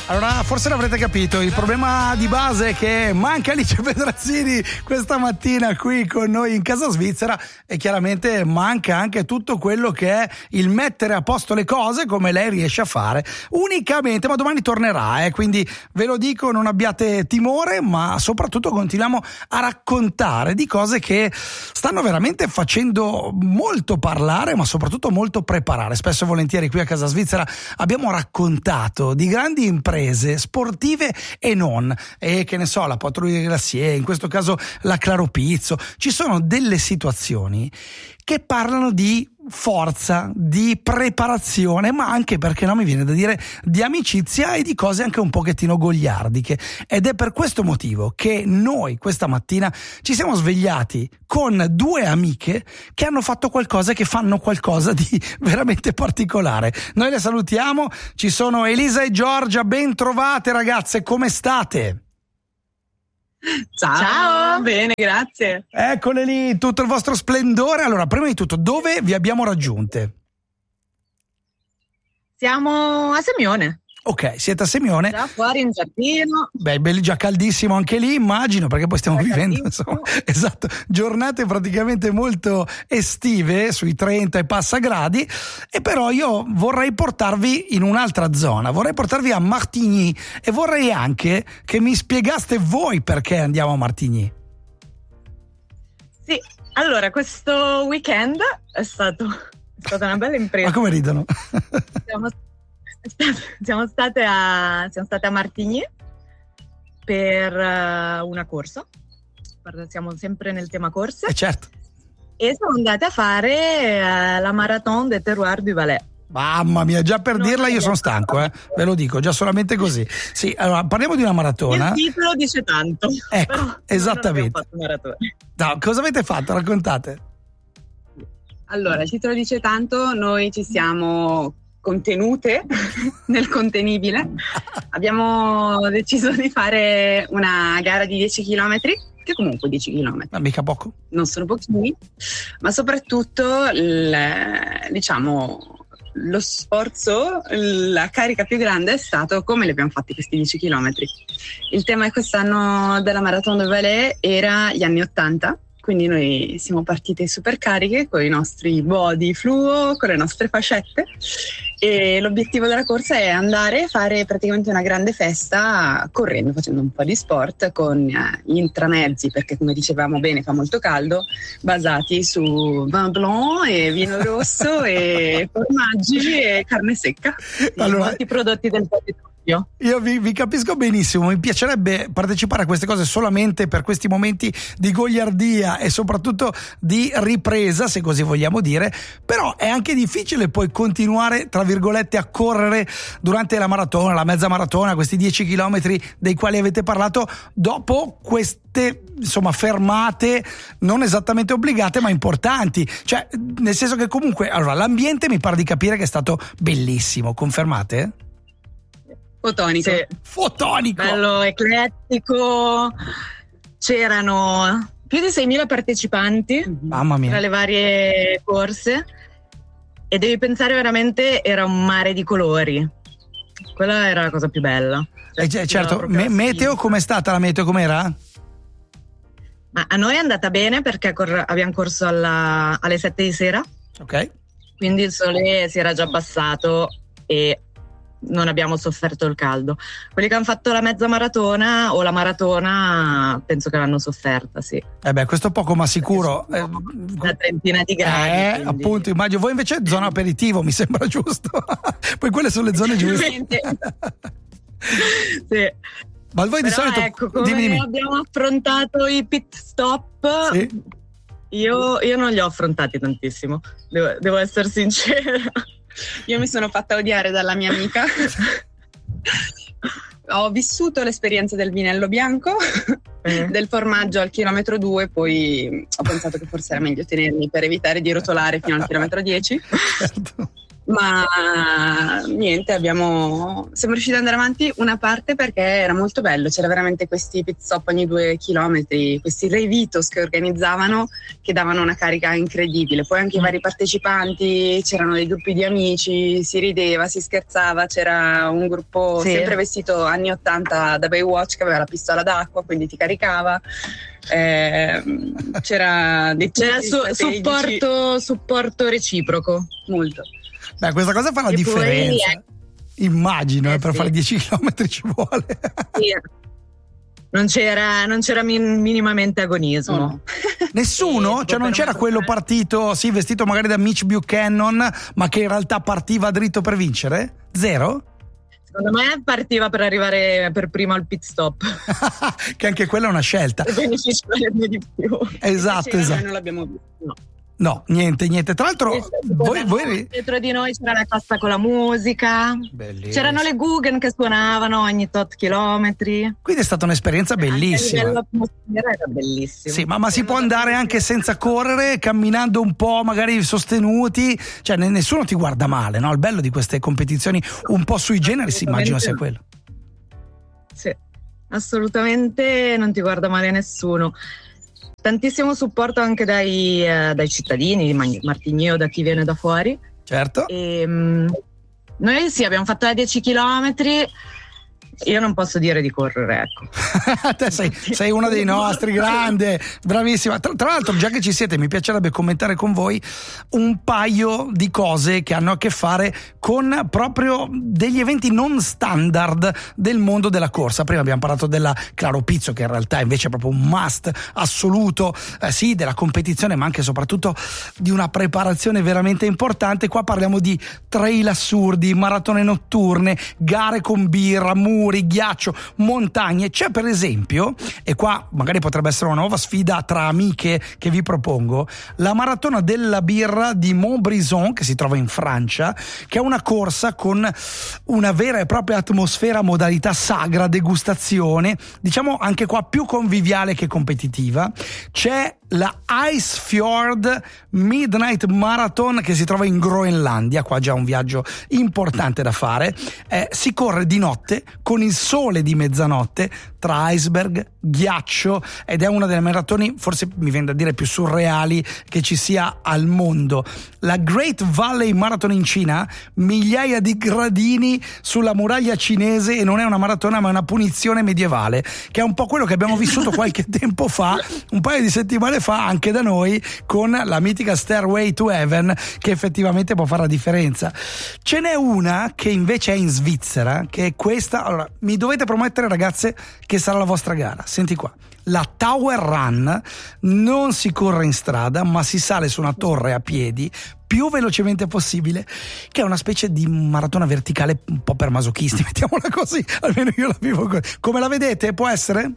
Allora, forse l'avrete capito, il problema di base è che manca Alice Pedrazzini questa mattina qui con noi in Casa Svizzera e chiaramente manca anche tutto quello che è il mettere a posto le cose come lei riesce a fare unicamente, ma domani tornerà, quindi ve lo dico, non abbiate timore, ma soprattutto continuiamo a raccontare di cose che stanno veramente facendo molto parlare, ma soprattutto molto preparare. Spesso e volentieri qui a Casa Svizzera abbiamo raccontato di grandi imprese sportive e non, e che ne so, la Patrouille Glacier, in questo caso la Claro Pizzo. Ci sono delle situazioni che parlano di forza, di preparazione, ma anche, perché no, mi viene da dire, di amicizia e di cose anche un pochettino goliardiche. Ed è per questo motivo che noi questa mattina ci siamo svegliati con due amiche che hanno fatto qualcosa, che fanno qualcosa di veramente particolare. Noi le salutiamo, ci sono Elisa e Giorgia, ben trovate ragazze, come state? Ciao, bene, grazie. Eccole lì, tutto il vostro splendore. Allora, prima di tutto, dove vi abbiamo raggiunte? Siamo a Semione. Ok, siete a Semione. Già fuori in giardino. Beh, belli, già caldissimo anche lì, immagino, perché poi stiamo vivendo, insomma, esatto, giornate praticamente molto estive, sui 30 e passa gradi, e però io vorrei portarvi in un'altra zona, vorrei portarvi a Martigny e vorrei anche che mi spiegaste voi perché andiamo a Martigny. Sì, allora questo weekend è stata una bella impresa. Ma come ridono? Siamo state a Martigny per una corsa. Guarda, siamo sempre nel tema corse. Certo. E siamo andate a fare la Marathon des Terroirs du Valais. Mamma mia, già per dirla io sono stanco, ve lo dico, già solamente così. Sì, allora parliamo di una maratona. Il titolo dice tanto. Ecco, però esattamente. Non maratona. No, cosa avete fatto? Raccontate. Allora, il titolo dice tanto, noi ci siamo contenute nel contenibile. Abbiamo deciso di fare una gara di 10 km, che comunque 10 km. Ma mica poco. Non sono pochini, ma soprattutto lo sforzo, la carica più grande è stato come li abbiamo fatti questi 10 km. Il tema quest'anno della Marathon du Valais era gli anni 80. Quindi noi siamo partite super cariche con i nostri body fluo, con le nostre fascette, e l'obiettivo della corsa è andare a fare praticamente una grande festa correndo, facendo un po' di sport con gli intramezzi, perché come dicevamo bene fa molto caldo, basati su vin blanc e vino rosso e formaggi e carne secca. Allora, molti prodotti del territorio. Io vi capisco benissimo, mi piacerebbe partecipare a queste cose solamente per questi momenti di goliardia e soprattutto di ripresa, se così vogliamo dire, però è anche difficile poi continuare, tra virgolette, a correre durante la maratona, la mezza maratona, questi 10 chilometri dei quali avete parlato, dopo queste, insomma, fermate non esattamente obbligate ma importanti, cioè nel senso che comunque, allora, l'ambiente mi pare di capire che è stato bellissimo, confermate? Fotonico. Sì. Fotonico. Bello eclettico. C'erano più di 6.000 partecipanti. Mamma mia. Tra le varie corse. E devi pensare veramente, era un mare di colori. Quella era la cosa più bella. Certo, meteo, com'è stata la meteo? Com'era? Ma a noi è andata bene perché abbiamo corso alle 7 di sera. Ok. Quindi il sole si era già abbassato e non abbiamo sofferto il caldo. Quelli che hanno fatto la mezza maratona o la maratona penso che l'hanno sofferta, sì. Questo poco ma sicuro. Una trentina di gradi. Quindi... appunto, immagino. Voi invece zona aperitivo, mi sembra giusto. Poi quelle sono le zone giuste. Sì. Ma voi di solito, ecco, come dimmi. abbiamo affrontato i pit stop, sì. Io non li ho affrontati tantissimo, devo essere sincera. Io mi sono fatta odiare dalla mia amica. Ho vissuto l'esperienza del vinello bianco, del formaggio al chilometro 2, poi ho pensato che forse era meglio tenermi per evitare di rotolare fino al chilometro 10. Certo. Ma niente, siamo riusciti ad andare avanti una parte perché era molto bello, c'era veramente questi pit stop ogni 2 chilometri, questi revitos che organizzavano, che davano una carica incredibile. Poi anche i vari partecipanti, c'erano dei gruppi di amici, si rideva, si scherzava, c'era un gruppo sempre vestito anni 80 da Baywatch che aveva la pistola d'acqua, quindi ti caricava. C'era supporto reciproco. Molto. Beh, questa cosa fa la differenza. Immagino, per fare 10 km ci vuole. Sì. Non c'era minimamente agonismo. No. Nessuno? Cioè non c'era quello partito, sì, vestito magari da Mitch Buchanan, ma che in realtà partiva dritto per vincere? Zero? Secondo me partiva per arrivare per primo al pit stop. Che anche quella è una scelta. Per beneficiare di più. Esatto. Noi non l'abbiamo visto. No, niente. Tra l'altro, voi... dietro di noi c'era la cassa con la musica. Bellissimo. C'erano le Guggen che suonavano ogni tot chilometri. Quindi è stata un'esperienza bellissima. L'atmosfera era bellissima. Sì, ma si può andare anche senza correre, camminando un po', magari sostenuti. Cioè, nessuno ti guarda male, no? Il bello di queste competizioni un po' sui generis, immagino sia quello. Sì, assolutamente non ti guarda male nessuno. Tantissimo supporto anche dai cittadini di Martigny o da chi viene da fuori. Certo. Noi sì, abbiamo fatto 10 chilometri. Io non posso dire di correre, ecco. Te sei uno dei nostri, grande, bravissima. Tra l'altro, già che ci siete, mi piacerebbe commentare con voi un paio di cose che hanno a che fare con proprio degli eventi non standard del mondo della corsa. Prima abbiamo parlato della Claro Pizzo, che in realtà invece è proprio un must assoluto, sì, della competizione, ma anche e soprattutto di una preparazione veramente importante. Qua parliamo di trail assurdi, maratone notturne, gare con birra, muri, ghiaccio, montagne. C'è per esempio, e qua magari potrebbe essere una nuova sfida tra amiche che vi propongo, la maratona della birra di Montbrison, che si trova in Francia, che è una corsa con una vera e propria atmosfera, modalità sagra, degustazione, diciamo anche qua più conviviale che competitiva. C'è la Ice Fjord Midnight Marathon che si trova in Groenlandia, qua già un viaggio importante da fare. Si corre di notte con il sole di mezzanotte tra iceberg, ghiaccio, ed è una delle maratoni, forse mi viene da dire, più surreali che ci sia al mondo. La Great Valley Marathon in Cina, migliaia di gradini sulla muraglia cinese, e non è una maratona ma è una punizione medievale, che è un po' quello che abbiamo vissuto qualche tempo fa, un paio di settimane fa, anche da noi, con la mitica Stairway to Heaven, che effettivamente può fare la differenza. Ce n'è una che invece è in Svizzera, che è questa. Allora, mi dovete promettere, ragazze, che sarà la vostra gara. Senti qua, la Tower Run. Non si corre in strada, ma si sale su una torre a piedi più velocemente possibile, che è una specie di maratona verticale un po' per masochisti, mettiamola così, almeno io la vivo così. Come la vedete? Può essere?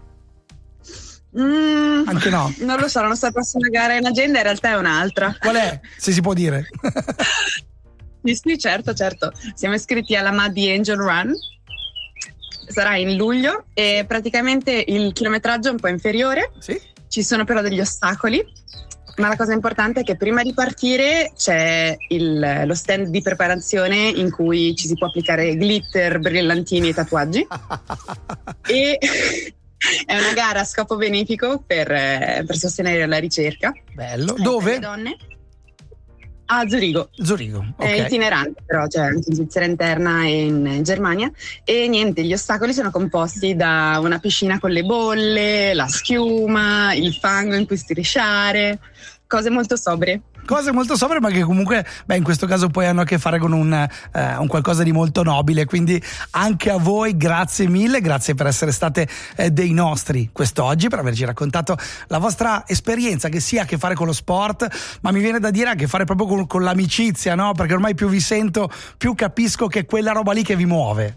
Anche no. Non lo so, la nostra prossima gara in agenda in realtà è un'altra. Qual è? Se si può dire. Sì, certo. Siamo iscritti alla Muddy Angel Run. Sarà in luglio e praticamente il chilometraggio è un po' inferiore. Sì. Ci sono però degli ostacoli, ma la cosa importante è che prima di partire c'è lo stand di preparazione in cui ci si può applicare glitter, brillantini e tatuaggi. E è una gara a scopo benefico per sostenere la ricerca. Bello. Dove? Le donne. A Zurigo, okay. È itinerante, però c'è anche in Svizzera interna e in Germania. E niente, gli ostacoli sono composti da una piscina con le bolle, la schiuma, il fango in cui strisciare, cose molto sobrie, ma che comunque, in questo caso poi hanno a che fare con un qualcosa di molto nobile. Quindi anche a voi grazie mille, grazie per essere state dei nostri quest'oggi, per averci raccontato la vostra esperienza, che sia a che fare con lo sport, ma mi viene da dire a che fare proprio con l'amicizia, no? Perché ormai più vi sento, più capisco che è quella roba lì che vi muove.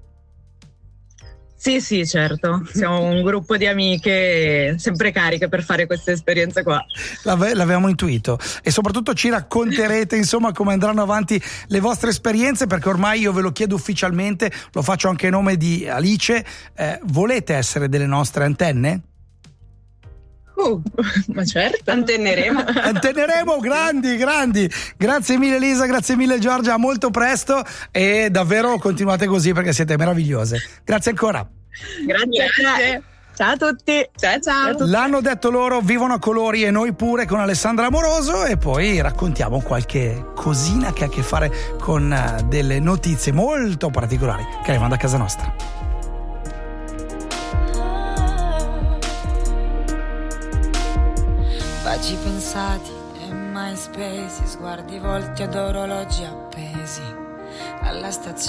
Sì, certo. Siamo un gruppo di amiche sempre cariche per fare queste esperienze qua. L'avevamo intuito, e soprattutto ci racconterete insomma come andranno avanti le vostre esperienze, perché ormai io ve lo chiedo ufficialmente, lo faccio anche a nome di Alice, volete essere delle nostre antenne? Ma certo. Antenneremo. Grandi. Grazie mille Elisa, grazie mille Giorgia, a molto presto e davvero continuate così perché siete meravigliose. Grazie ancora. Grazie. Ciao a tutti. Ciao. L'hanno detto loro, vivono a colori e noi pure con Alessandra Amoroso, e poi raccontiamo qualche cosina che ha a che fare con delle notizie molto particolari che arrivano da casa nostra. Baci pensati e mai spesi, sguardi volti ad orologi appesi alla stazione